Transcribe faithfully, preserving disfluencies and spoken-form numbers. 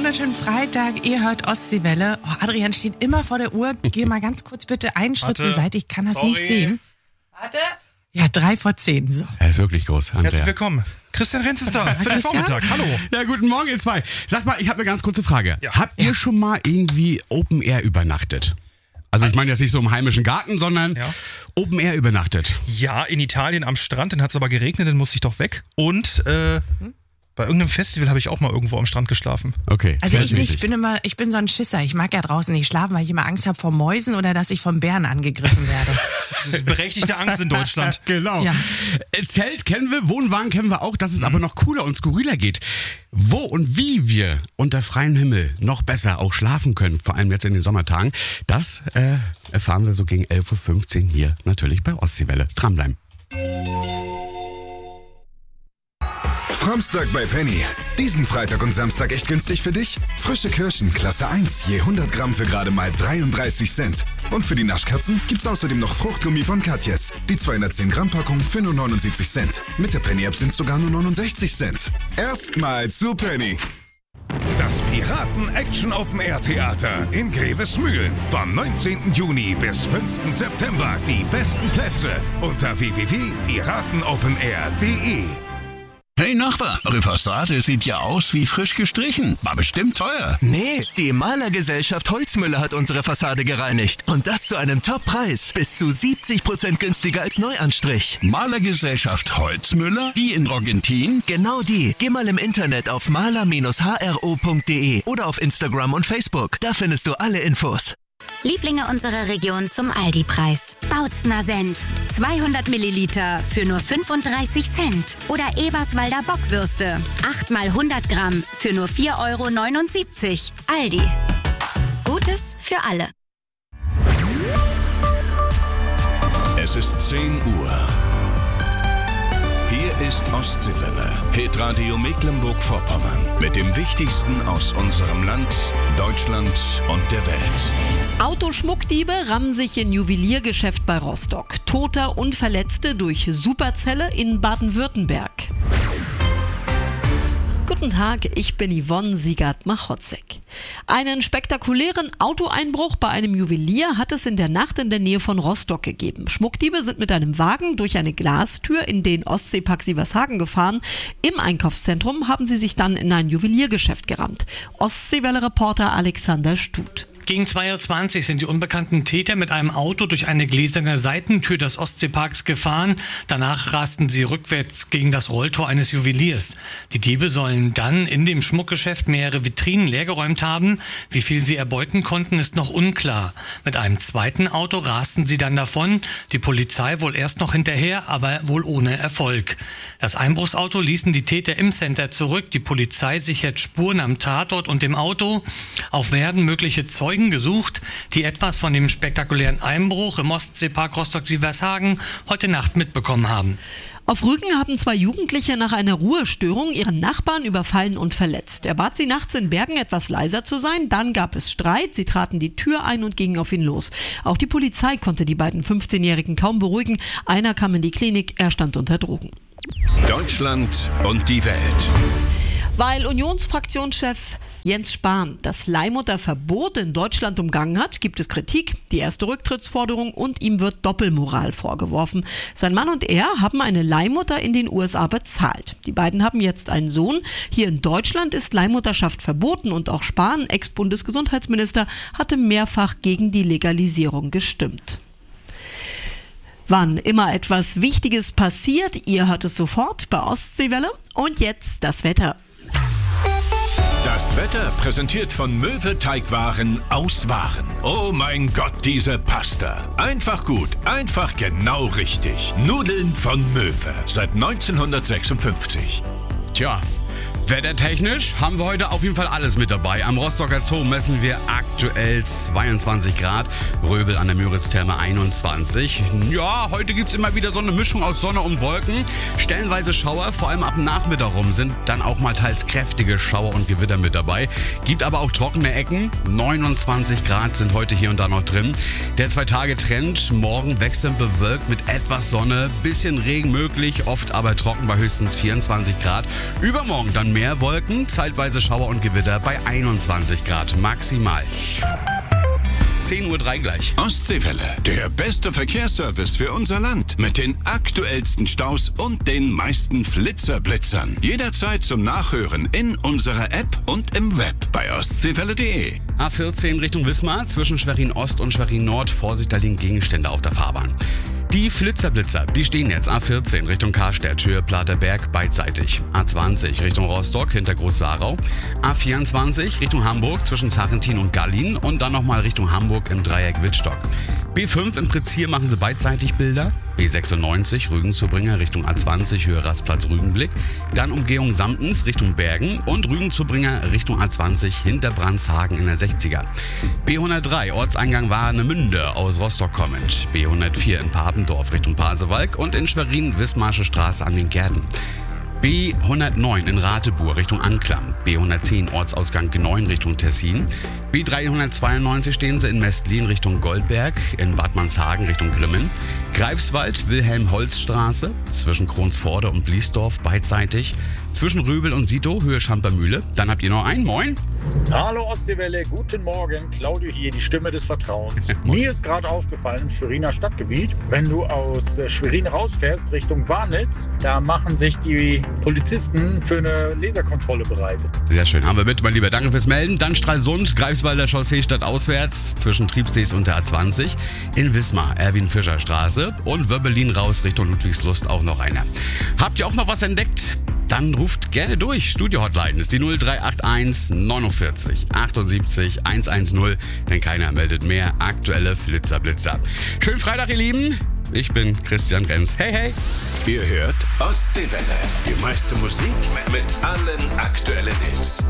wunderschönen Freitag. Ihr hört Ostseewelle. Oh, Adrian steht immer vor der Uhr. Geh mal ganz kurz bitte einen Schritt zur Seite. Ich kann das Sorry. nicht sehen. Warte. Ja, drei vor zehn. So. Er ist wirklich groß, Andrea. Herzlich willkommen. Christian Renz ist da für den Vormittag. Hallo. Ja, guten Morgen, ihr zwei. Sag mal, ich habe eine ganz kurze Frage. Ja. Habt ihr schon mal irgendwie Open Air übernachtet? Also ich meine jetzt nicht so im heimischen Garten, sondern Ja. Open Air übernachtet. Ja, in Italien am Strand, dann hat es aber geregnet, dann musste ich doch weg. Und äh, bei irgendeinem Festival habe ich auch mal irgendwo am Strand geschlafen. Okay. Also ich zeltmäßig. nicht, ich bin immer, ich bin so ein Schisser. Ich mag ja draußen nicht schlafen, weil ich immer Angst habe vor Mäusen oder dass ich vom Bären angegriffen werde. Das ist berechtigte Angst in Deutschland. Genau. Ja. Äh, Zelt kennen wir, Wohnwagen kennen wir auch, dass es aber noch cooler und skurriler geht. Wo und wie wir unter freiem Himmel noch besser auch schlafen können, vor allem jetzt in den Sommertagen, das äh, erfahren wir so gegen elf Uhr fünfzehn hier natürlich bei Ostseewelle. Dranbleiben. Samstag bei Penny. Diesen Freitag und Samstag echt günstig für dich? Frische Kirschen, Klasse eins, je hundert Gramm für gerade mal dreiunddreißig Cent. Und für die Naschkatzen gibt's außerdem noch Fruchtgummi von Katjes. Die zweihundertzehn Gramm Packung für nur neunundsiebzig Cent. Mit der Penny-App sind's sogar nur neunundsechzig Cent. Erstmal zu Penny. Das Piraten-Action-Open-Air-Theater in Grevesmühlen. Vom neunzehnten Juni bis fünften September. Die besten Plätze unter w w w punkt piratenopenair punkt de. Hey Nachbar, eure Fassade sieht ja aus wie frisch gestrichen. War bestimmt teuer. Nee, die Malergesellschaft Holzmüller hat unsere Fassade gereinigt. Und das zu einem Top-Preis. Bis zu siebzig Prozent günstiger als Neuanstrich. Malergesellschaft Holzmüller? Die in Rogentin? Genau die. Geh mal im Internet auf maler Bindestrich h r o punkt de oder auf Instagram und Facebook. Da findest du alle Infos. Lieblinge unserer Region zum Aldi-Preis. Bautzner Senf. zweihundert Milliliter für nur fünfunddreißig Cent. Oder Eberswalder Bockwürste. acht mal hundert Gramm für nur vier Euro neunundsiebzig. Aldi. Gutes für alle. Es ist zehn Uhr. Hier ist Ostseewelle, Hitradio Mecklenburg-Vorpommern. Mit dem Wichtigsten aus unserem Land, Deutschland und der Welt. Autoschmuckdiebe rammen sich in Juweliergeschäft bei Rostock. Tote und Verletzte durch Superzelle in Baden-Württemberg. Guten Tag, ich bin Yvonne Siegert-Machotzek. Einen spektakulären Autoeinbruch bei einem Juwelier hat es in der Nacht in der Nähe von Rostock gegeben. Schmuckdiebe sind mit einem Wagen durch eine Glastür in den Ostseepark Sievershagen gefahren. Im Einkaufszentrum haben sie sich dann in ein Juweliergeschäft gerammt. Ostseewelle-Reporter Alexander Stut. Gegen zwei Uhr zwanzig sind die unbekannten Täter mit einem Auto durch eine gläserne Seitentür des Ostseeparks gefahren. Danach rasten sie rückwärts gegen das Rolltor eines Juweliers. Die Diebe sollen dann in dem Schmuckgeschäft mehrere Vitrinen leergeräumt haben. Wie viel sie erbeuten konnten, ist noch unklar. Mit einem zweiten Auto rasten sie dann davon. Die Polizei wohl erst noch hinterher, aber wohl ohne Erfolg. Das Einbruchsauto ließen die Täter im Center zurück. Die Polizei sichert Spuren am Tatort und dem Auto. Auch werden mögliche Zeugen gesucht, die etwas von dem spektakulären Einbruch im Ostseepark Rostock-Sievershagen heute Nacht mitbekommen haben. Auf Rügen haben zwei Jugendliche nach einer Ruhestörung ihren Nachbarn überfallen und verletzt. Er bat sie nachts in Bergen etwas leiser zu sein, dann gab es Streit, sie traten die Tür ein und gingen auf ihn los. Auch die Polizei konnte die beiden fünfzehnjährigen kaum beruhigen. Einer kam in die Klinik, er stand unter Drogen. Deutschland und die Welt. Weil Unionsfraktionschef Jens Spahn das Leihmutterverbot in Deutschland umgangen hat, gibt es Kritik, die erste Rücktrittsforderung und ihm wird Doppelmoral vorgeworfen. Sein Mann und er haben eine Leihmutter in den U S A bezahlt. Die beiden haben jetzt einen Sohn. Hier in Deutschland ist Leihmutterschaft verboten und auch Spahn, Ex-Bundesgesundheitsminister, hatte mehrfach gegen die Legalisierung gestimmt. Wann immer etwas Wichtiges passiert, ihr hört es sofort bei Ostseewelle. Und jetzt das Wetter. Das Wetter präsentiert von Möwe Teigwaren aus Waren. Oh mein Gott, diese Pasta. Einfach gut, einfach genau richtig. Nudeln von Möwe seit neunzehnhundertsechsundfünfzig. Tja, wettertechnisch haben wir heute auf jeden Fall alles mit dabei. Am Rostocker Zoo messen wir aktuell zweiundzwanzig Grad, Röbel an der Müritz-Therme einundzwanzig. Ja, heute gibt es immer wieder so eine Mischung aus Sonne und Wolken. Stellenweise Schauer, vor allem ab Nachmittag rum sind dann auch mal teils kräftige Schauer und Gewitter mit dabei. Gibt aber auch trockene Ecken. neunundzwanzig Grad sind heute hier und da noch drin. Der Zwei-Tage-Trend, morgen wechselnd bewölkt mit etwas Sonne, bisschen Regen möglich, oft aber trocken bei höchstens vierundzwanzig Grad. Übermorgen dann mehr Wolken, zeitweise Schauer und Gewitter bei einundzwanzig Grad maximal. zehn Uhr drei gleich. Ostseewelle, der beste Verkehrsservice für unser Land. Mit den aktuellsten Staus und den meisten Flitzerblitzern. Jederzeit zum Nachhören in unserer App und im Web bei ostseewelle punkt de. A vierzehn Richtung Wismar, zwischen Schwerin Ost und Schwerin Nord. Vorsicht, da liegen Gegenstände auf der Fahrbahn. Die Flitzerblitzer, die stehen jetzt A vierzehn Richtung Karstedt, Höhe Platerberg beidseitig. A zwanzig Richtung Rostock hinter Groß-Sarau. A vierundzwanzig Richtung Hamburg zwischen Sarrentin und Gallin und dann nochmal Richtung Hamburg im Dreieck Wittstock. B fünf im Prizier machen sie beidseitig Bilder. B sechsundneunzig Rügen-Zubringer Richtung A zwanzig Höhe Rastplatz Rügenblick. Dann Umgehung Samtens Richtung Bergen und Rügen-Zubringer Richtung A zwanzig hinter Brandshagen in der sechziger. B hundertdrei Ortseingang Warnemünde aus Rostock kommend. B hundertvier in Papendorf Richtung Pasewalk und in Schwerin Wismarsche Straße an den Gärten. B hundertneun in Ratebuhr Richtung Anklam. B hundertzehn Ortsausgang Geneun Richtung Tessin. B dreihundertzweiundneunzig stehen sie in Mestlin Richtung Goldberg, in Bad Manshagen Richtung Grimmen. Greifswald Wilhelm-Holz-Straße zwischen Kronsforde und Bliesdorf beidseitig. Zwischen Röbel und Sito Höhe Schampermühle. Dann habt ihr noch einen. Moin. Hallo Ostseewelle, guten Morgen. Claudio hier, die Stimme des Vertrauens. Mir ist gerade aufgefallen im Schweriner Stadtgebiet, wenn du aus Schwerin rausfährst Richtung Warnitz, da machen sich die Polizisten für eine Laserkontrolle bereit. Sehr schön, haben wir mit, mein Lieber. Danke fürs Melden. Dann Stralsund, Greifswalder Chaussee stadtauswärts zwischen Triebsees und der A zwanzig. In Wismar, Erwin-Fischer-Straße und Wöbbelin raus Richtung Ludwigslust auch noch einer. Habt ihr auch noch was entdeckt? Dann ruft gerne durch. Studio-Hotline ist die null drei acht eins neunundvierzig achtundsiebzig hundertzehn, denn keiner meldet mehr. Aktuelle Flitzerblitzer. Schönen Freitag, ihr Lieben. Ich bin Christian Renz. Hey, hey. Ihr hört Ostseewelle. Die meiste Musik mit allen aktuellen Hits.